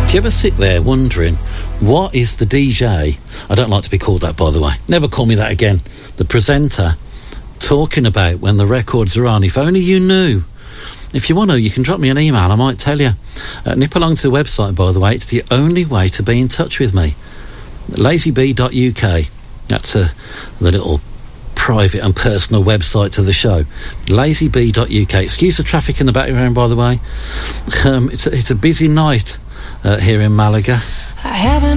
Do you ever sit there wondering, what is the DJ, I don't like to be called that, by the way, never call me that again, the presenter, talking about when the records are on? If only you knew. If you want to, you can drop me an email, I might tell you. Nip along to the website, by the way. It's the only way to be in touch with me. lazybee.uk. That's the little private and personal website to the show. lazybee.uk. Excuse the traffic in the background, by the way. It's a busy night here in Malaga. I haven't